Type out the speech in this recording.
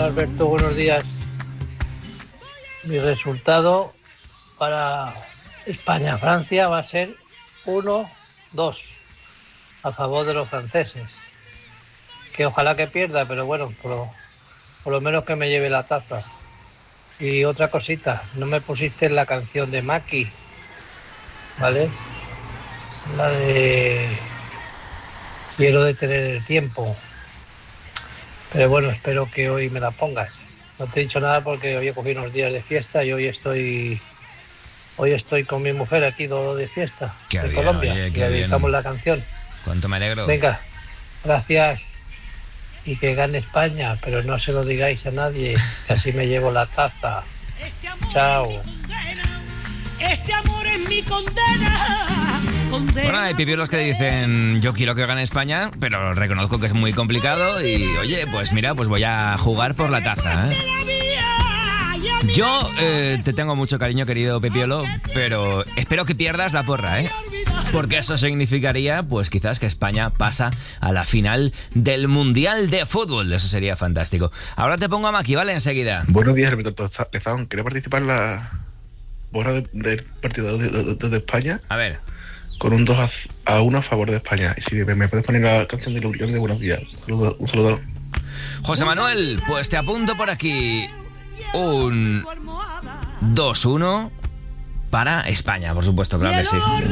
Alberto, buenos días. Mi resultado para España-Francia va a ser 1-2 a favor de los franceses. Que ojalá que pierda, pero bueno, por lo menos que me lleve la taza. Y otra cosita, no me pusiste la canción de Maki, ¿vale? La de Quiero detener el tiempo. Pero bueno, espero que hoy me la pongas. No te he dicho nada porque hoy he cogido unos días de fiesta y hoy estoy con mi mujer aquí todo de fiesta en Colombia. Oye, y le dedicamos la canción. Cuánto me alegro. Venga, gracias. Y que gane España, pero no se lo digáis a nadie, que así me llevo la taza. Chao. Este amor es mi condena. Bueno, hay pipiolos que dicen yo quiero que gane España, pero reconozco que es muy complicado y oye, pues mira, pues voy a jugar por la taza, ¿eh? Yo te tengo mucho cariño, querido Pepiolo, pero espero que pierdas la porra, ¿eh? Porque eso significaría, pues quizás que España pasa a la final del Mundial de Fútbol. Eso sería fantástico. Ahora te pongo a Maki, ¿vale? Enseguida. Buenos días, Alberto Lezón. ¿Quería participar en la porra del partido de España? A ver. Con un 2-1 a favor de España. Y si me puedes poner la canción de Lurión de Buenos Días. Un saludo. José Manuel, pues te apunto por aquí un 2-1 para España, por supuesto, claro que sí.